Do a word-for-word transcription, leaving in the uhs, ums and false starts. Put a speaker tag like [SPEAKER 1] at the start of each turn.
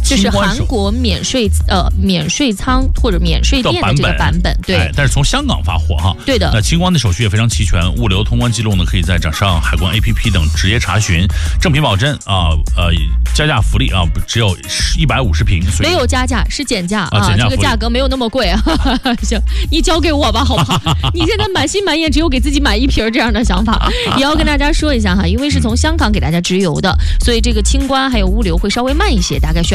[SPEAKER 1] 这是韩国免税呃免税仓或者免税店的这个版本，对、
[SPEAKER 2] 哎，但是从香港发货哈。
[SPEAKER 1] 对的。
[SPEAKER 2] 那清关的手续也非常齐全，物流通关记录呢，可以在掌上海关 A P P 等直接查询。正品保真啊，呃，加价福利啊，只有一百五十瓶，
[SPEAKER 1] 没有加价，是减价
[SPEAKER 2] 啊，
[SPEAKER 1] 啊，这个价格没有那么贵啊。行，你交给我吧，好不好？你现在满心满眼只有给自己买一瓶这样的想法，也要跟大家说一下哈，因为是从香港给大家直邮的，所以这个清关还有物流会稍微慢一些，大概需要。